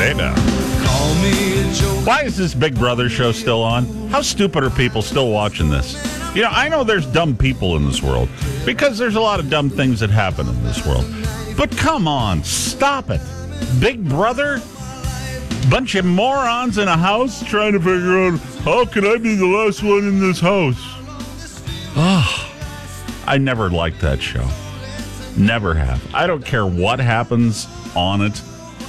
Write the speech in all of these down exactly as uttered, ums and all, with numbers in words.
Hey now. Why is this Big Brother show still on? How stupid are people still watching this? You know, I know there's dumb people in this world because there's a lot of dumb things that happen in this world. But come on, stop it. Big Brother? Bunch of morons in a house trying to figure out, how can I be the last one in this house? Oh, I never liked that show. Never have. I don't care what happens on it.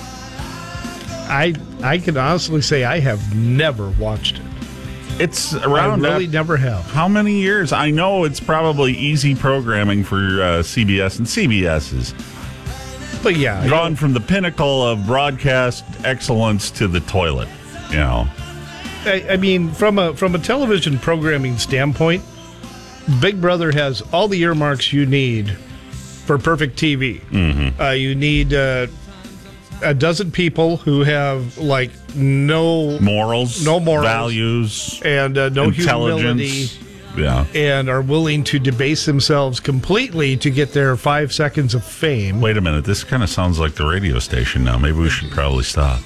I I can honestly say I have never watched it. It's around. I really uh, never have. How many years? I know it's probably easy programming for uh, C B S, and C B S is But yeah, gone from the pinnacle of broadcast excellence to the toilet. You know, I, I mean, from a from a television programming standpoint, Big Brother has all the earmarks you need for perfect T V. Mm-hmm. Uh, you need uh, a dozen people who have like no morals, no morals, values, and uh, no intelligence. humility. Yeah, and are willing to debase themselves completely to get their five seconds of fame. Wait a minute, this kind of sounds like the radio station now. Maybe we should probably stop.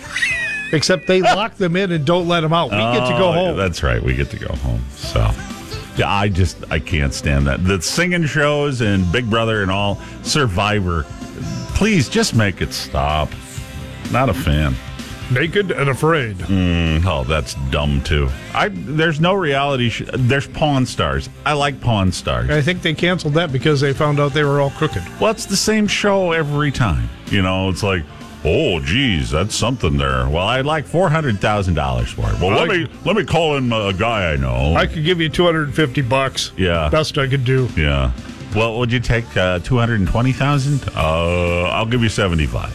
Except they lock them in and don't let them out. We oh, get to go home. That's right, we get to go home. So, yeah, I just, I can't stand that. The singing shows and Big Brother and all, Survivor, please just make it stop. Not a fan. Naked and afraid. Mm, oh, that's dumb, too. I There's no reality. Sh- there's Pawn Stars. I like Pawn Stars. I think they canceled that because they found out they were all crooked. Well, it's the same show every time. You know, it's like, oh, geez, that's something there. Well, I'd like four hundred thousand dollars for it. Well, let me let me call in a guy I know. I could give you two hundred fifty bucks. Yeah. Best I could do. Yeah. Well, would you take uh, two hundred twenty thousand dollars? Uh, I'll give you seventy-five.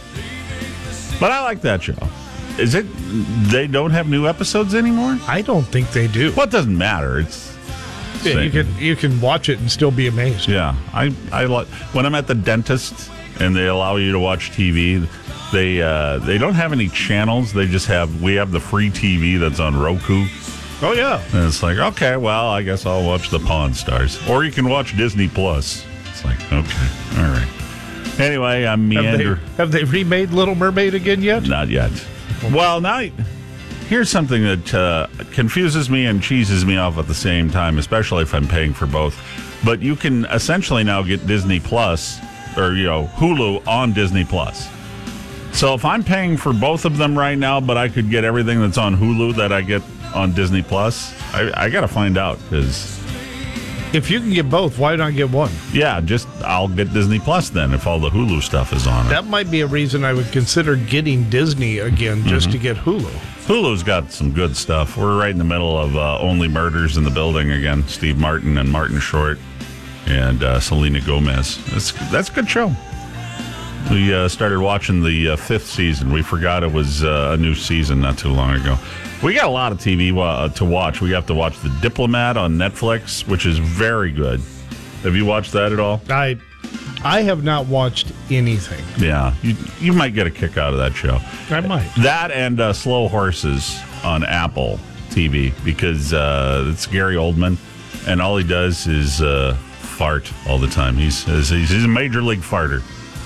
But I like that show. Is it, they don't have new episodes anymore? I don't think they do. Well, it doesn't matter. It's yeah, you can you can watch it and still be amazed. Yeah. I, I like, when I'm at the dentist and they allow you to watch T V, they uh, they don't have any channels. They just have, we have the free T V that's on Roku. Oh, yeah. And it's like, okay, well, I guess I'll watch the Pawn Stars. Or you can watch Disney Plus. It's like, okay, all right. Anyway, I'm Meander. Have they, have they remade Little Mermaid again yet? Not yet. Well, now, here's something that uh, confuses me and cheeses me off at the same time, especially if I'm paying for both. But you can essentially now get Disney Plus, or, you know, Hulu on Disney Plus. So if I'm paying for both of them right now, but I could get everything that's on Hulu that I get on Disney Plus, I, I got to find out, because... If you can get both, why not get one? Yeah, just I'll get Disney Plus then if all the Hulu stuff is on it. That might be a reason I would consider getting Disney again just Mm-hmm. to get Hulu. Hulu's got some good stuff. We're right in the middle of uh, Only Murders in the Building again. Steve Martin and Martin Short and uh, Selena Gomez. That's, that's a good show. We uh, started watching the uh, fifth season. We forgot it was uh, a new season not too long ago. We got a lot of T V uh, to watch. We have to watch The Diplomat on Netflix, which is very good. Have you watched that at all? I I have not watched anything. Yeah, you you might get a kick out of that show. I might. That and uh, Slow Horses on Apple T V, because uh, it's Gary Oldman, and all he does is uh, fart all the time. He's he's, he's a major league farter.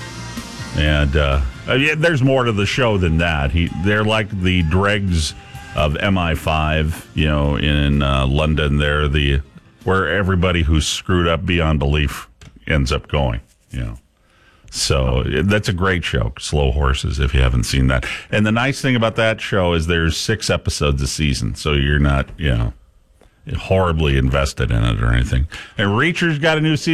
And uh, I mean, there's more to the show than that. He They're like the dregs of M I five, you know, in uh, London. They're the where everybody who's screwed up beyond belief ends up going, you know. So that's a great show, Slow Horses, if you haven't seen that. And the nice thing about that show is there's six episodes a season, so you're not, you know, horribly invested in it or anything. And Reacher's got a new season.